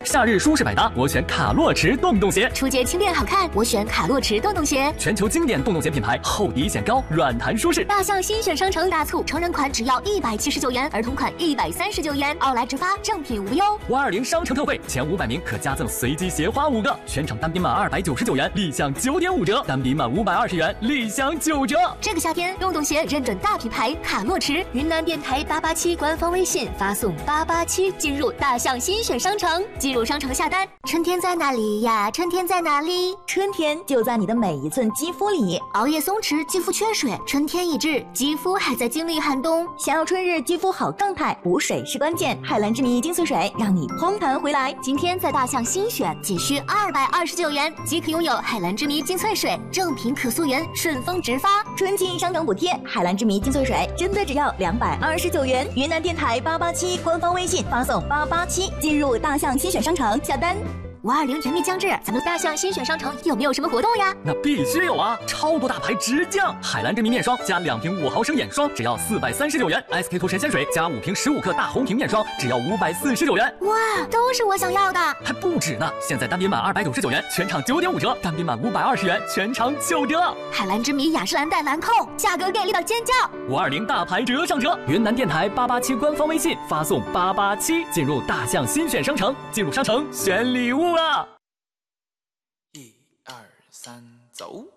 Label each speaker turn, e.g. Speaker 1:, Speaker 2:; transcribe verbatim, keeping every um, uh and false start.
Speaker 1: 夏日舒适百搭，我选卡洛驰洞洞鞋。
Speaker 2: 出街轻便好看，我选卡洛驰洞洞鞋。
Speaker 1: 全球经典洞洞鞋品牌，厚底显高，软弹舒适。
Speaker 2: 大象新选商城大促，成人款只要一百七十九元，儿童款一百三十九元，奥莱直发，正品无忧。
Speaker 1: 五二零商城特惠，前五百名可加赠随机鞋花五个，全场单品满二百九十九元，立享九点五折；单品满五百二十元，立享九折。
Speaker 2: 这个夏天，洞洞鞋认准大品牌卡洛驰，云南电台八八七官方微信发送八八七进入大象新选商城，进入商城下单。春天在哪里呀？春天在哪里？
Speaker 3: 春天就在你的每一寸肌肤里。
Speaker 2: 熬夜松弛，肌肤缺水，春天已至，肌肤还在经历寒冬。
Speaker 3: 想要春日肌肤好状态，补水是关键。海蓝之谜精粹水让你嘭弹回来。
Speaker 2: 今天在大象新选，仅需二百二十九元即可拥有海蓝之谜精粹水，正品可溯源，顺丰直发。
Speaker 3: 春季商城补贴，海蓝之谜精粹水真的只要两百二十九元。云南电台八八七官方微信发送八八七进入大象新选商城下单。
Speaker 2: 五二零严密将至，咱们大象新选商城有没有什么活动呀？
Speaker 1: 那必须有啊！超多大牌直降，海蓝之谜面霜加两瓶五毫升眼霜只要四百三十九元 ，S K two 神仙水加五瓶十五克大红瓶面霜只要五百四十九元。
Speaker 2: 哇，都是我想要的！
Speaker 1: 还不止呢，现在单品满二百九十九元，全场九点五折；单品满五百二十元，全场九折。
Speaker 2: 海蓝之谜雅诗兰黛兰蔻，价格给力到尖叫！
Speaker 1: 五二零大牌折上折，云南电台八八七官方微信发送八八七进入大象新选商城，进入商城选礼物啊！
Speaker 4: 一二三，走。